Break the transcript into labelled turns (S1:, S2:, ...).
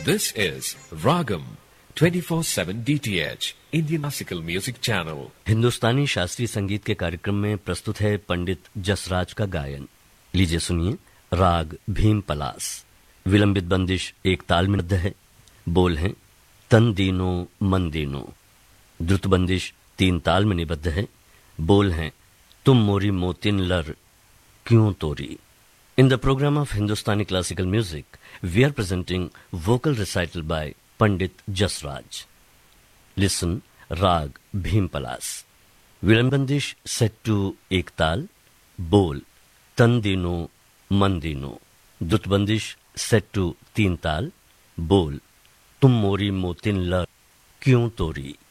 S1: This is Ragam 24/7 DTH Indian Classical Music Channel.
S2: हिंदुस्तानी शास्त्रीय संगीत के कार्यक्रम में प्रस्तुत है पंडित जसराज का गायन। लीजिए सुनिए राग भीम पलास। विलंबित बंदिश एक ताल में है। बोल हैं तन दीनो मन दीनो। द्रुत बंदिश 3 ताल में निबद्ध है। बोल हैं तुम मोरी मोतिन लर क्यों तोरी। In the program of Hindustani classical music, we are presenting vocal recital by Pandit Jasraj. Listen, Rag Bhim Palas. Vilambandish set to ek tal, Bol, Tan Dino, Man Dino. Dutbandish set to 3 tal, Bol, Tum Mori Motin Lar, Kyun Tori.